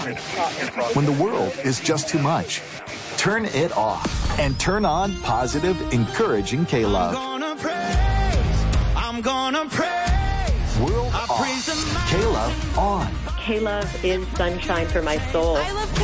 When the world is just too much, turn it off and turn on positive, encouraging K-Love. I'm gonna praise. World off. K-Love on. K-Love is sunshine for my soul. I love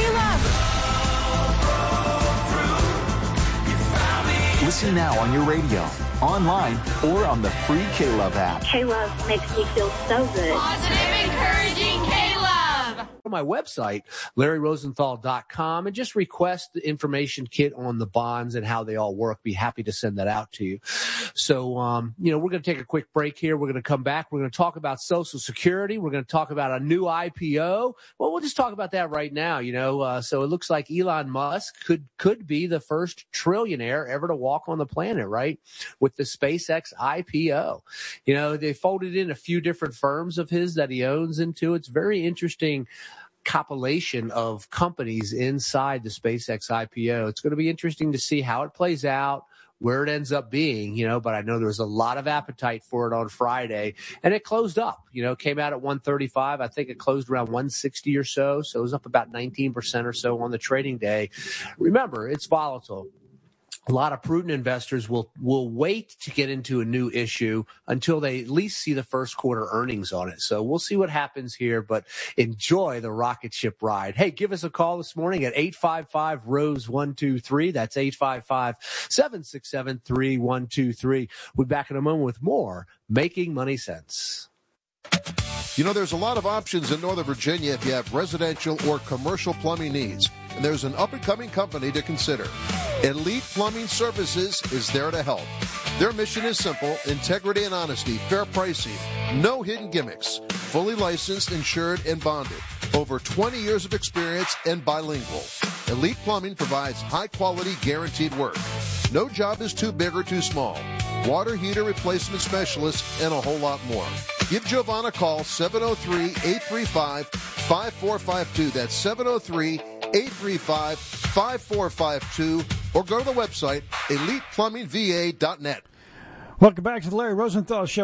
K-Love. Listen now on your radio, online, or on the free K-Love app. K-Love makes me feel so good. Positive, encouraging K-Love. On my website, LarryRosenthal.com, and just request the information kit on the bonds and how they all work. Be happy to send that out to you. So, we're going to take a quick break here. We're going to come back. We're going to talk about Social Security. We're going to talk about a new IPO. Well, we'll just talk about that right now, So it looks like Elon Musk could be the first trillionaire ever to walk on the planet, right? With the SpaceX IPO. They folded in a few different firms of his that he owns into. It's very interesting compilation of companies inside the SpaceX IPO. It's going to be interesting to see how it plays out, where it ends up being, but I know there was a lot of appetite for it on Friday, and it closed up, came out at 135. I think it closed around 160 or so. So it was up about 19% or so on the trading day. Remember, it's volatile. A lot of prudent investors will wait to get into a new issue until they at least see the first quarter earnings on it. So we'll see what happens here, but enjoy the rocket ship ride. Hey, give us a call this morning at 855-ROSE-123. That's 855-767-3123. We'll be back in a moment with more Making Money Sense. There's a lot of options in Northern Virginia if you have residential or commercial plumbing needs. And there's an up-and-coming company to consider. Elite Plumbing Services is there to help. Their mission is simple: integrity and honesty, fair pricing, no hidden gimmicks, fully licensed, insured, and bonded. Over 20 years of experience and bilingual. Elite Plumbing provides high-quality, guaranteed work. No job is too big or too small. Water heater replacement specialists, and a whole lot more. Give Giovanna a call, 703-835-5452. That's 703-835-5452. Or go to the website, eliteplumbingva.net. Welcome back to the Larry Rosenthal Show,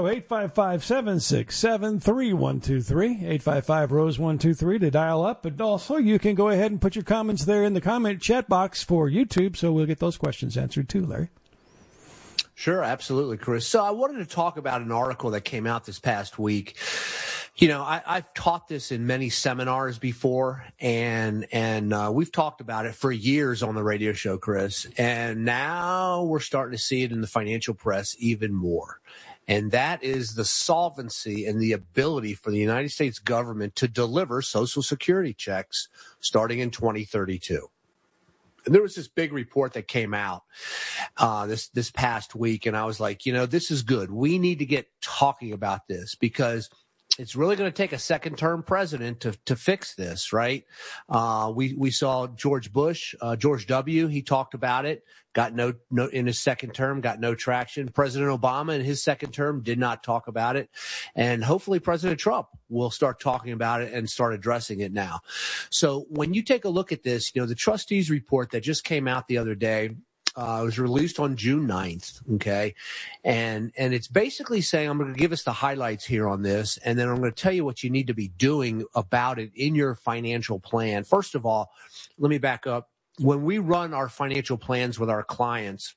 855-767-3123, 855-ROSE-123 to dial up. But also, you can go ahead and put your comments there in the comment chat box for YouTube, so we'll get those questions answered too, Larry. Sure, absolutely, Chris. So I wanted to talk about an article that came out this past week. I've taught this in many seminars before, and we've talked about it for years on the radio show, Chris. And now we're starting to see it in the financial press even more. And that is the solvency and the ability for the United States government to deliver Social Security checks starting in 2032. And there was this big report that came out this past week, and I was like, this is good. We need to get talking about this because it's really going to take a second-term president to fix this, right? We saw George Bush, George W. He talked about it, got no in his second term, got no traction. President Obama in his second term did not talk about it, and hopefully President Trump will start talking about it and start addressing it now. So when you take a look at this, the trustees report that just came out the other day. It was released on June 9th, okay? And it's basically saying, I'm going to give us the highlights here on this, and then I'm going to tell you what you need to be doing about it in your financial plan. First of all, let me back up. When we run our financial plans with our clients,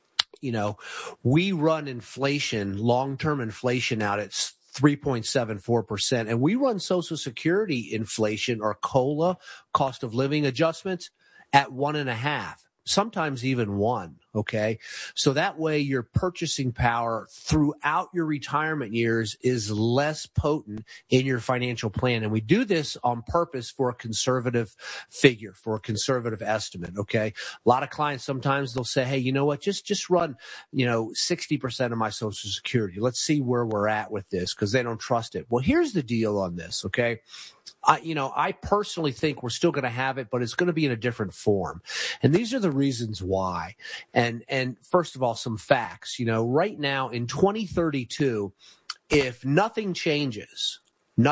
we run inflation, long-term inflation out at 3.74%, and we run Social Security inflation or COLA, cost of living adjustments, at 1.5%. Sometimes even 1, okay? So that way your purchasing power throughout your retirement years is less potent in your financial plan. And we do this on purpose for a conservative figure, for a conservative estimate, okay? A lot of clients, sometimes they'll say, hey, you know what, just run, 60% of my Social Security. Let's see where we're at with this because they don't trust it. Well, here's the deal on this, okay? I personally think we're still going to have it, but it's going to be in a different form. And these are the reasons why. And first of all, some facts. Right now in 2032, if nothing changes,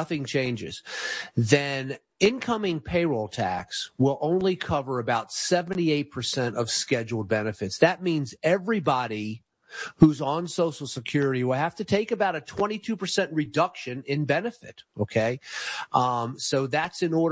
then incoming payroll tax will only cover about 78% of scheduled benefits. That means everybody who's on Social Security will have to take about a 22% reduction in benefit, okay? So that's in order